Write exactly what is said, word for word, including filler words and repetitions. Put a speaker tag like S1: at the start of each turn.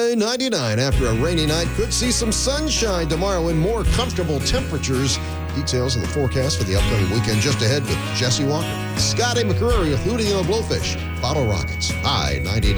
S1: high ninety-nine after a rainy night. Could see some sunshine tomorrow and more comfortable temperatures. Details of the forecast for the upcoming weekend just ahead with Jesse Walker. Scotty McCreary with Hootie and the Blowfish. Bottle Rockets, high ninety-nine.